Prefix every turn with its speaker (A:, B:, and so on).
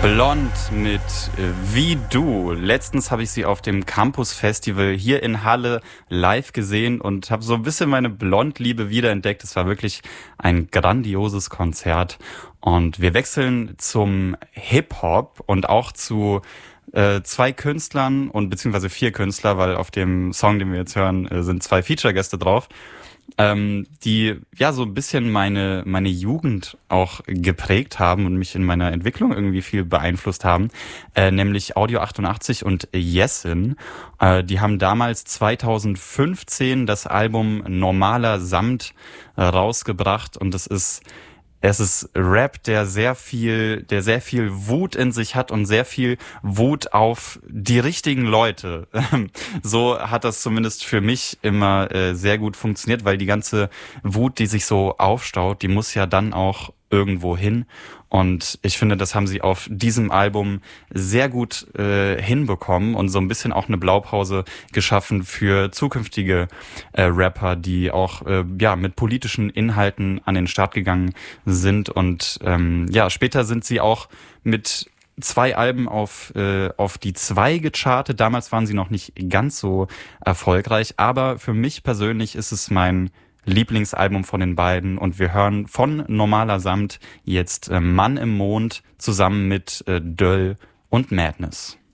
A: Blond mit Wie du. Letztens habe ich sie auf dem Campus Festival hier in Halle live gesehen und habe so ein bisschen meine Blond-Liebe wiederentdeckt. Es war wirklich ein grandioses Konzert. Und wir wechseln zum Hip-Hop und auch zu zwei Künstlern und beziehungsweise 4 Künstler, weil auf dem Song, den wir jetzt hören, sind 2 Feature-Gäste drauf. Die ja so ein bisschen meine Jugend auch geprägt haben und mich in meiner Entwicklung irgendwie viel beeinflusst haben, nämlich Audio 88 und Jessin. Die haben damals 2015 das Album Normaler Samt rausgebracht und es ist Rap, der sehr viel Wut in sich hat und sehr viel Wut auf die richtigen Leute. So hat das zumindest für mich immer sehr gut funktioniert, weil die ganze Wut, die sich so aufstaut, die muss ja dann auch irgendwo hin. Und ich finde, das haben sie auf diesem Album sehr gut hinbekommen und so ein bisschen auch eine Blaupause geschaffen für zukünftige Rapper, die auch mit politischen Inhalten an den Start gegangen sind. Und später sind sie auch mit 2 Alben auf die 2 gechartet. Damals waren sie noch nicht ganz so erfolgreich, aber für mich persönlich ist es mein Lieblingsalbum von den beiden und wir hören von Normaler Samt jetzt Mann im Mond zusammen mit Döll und Madness.